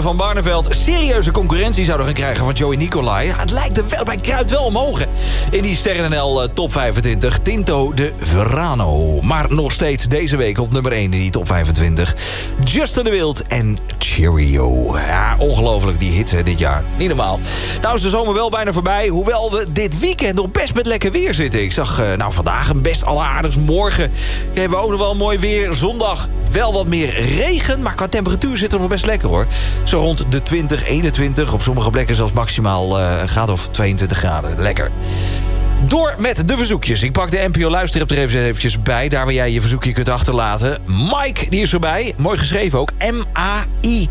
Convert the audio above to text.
Jesse van Barneveld serieuze concurrentie zouden gaan krijgen van Joey Nicolai. Ja, het lijkt er wel bij, kruipt wel omhoog. In die Sterren.nl top 25, Tinto de Verano. Maar nog steeds deze week op nummer 1 in die top 25. Justin de Wild en Cheerio. Ja, ongelooflijk die hits dit jaar. Niet normaal. Nou is de zomer wel bijna voorbij, hoewel we dit weekend nog best met lekker weer zitten. Ik zag vandaag een best alleraardigs. Morgen hebben we ook nog wel mooi weer. Zondag wel wat meer regen, maar qua temperatuur zit er nog best lekker hoor. Zo rond de 20, 21. Op sommige plekken zelfs maximaal een graad of 22 graden. Lekker. Door met de verzoekjes. Ik pak de NPO Luisterapp er eventjes bij. Daar waar jij je verzoekje kunt achterlaten. Mike, die is erbij. Mooi geschreven ook. M-A-I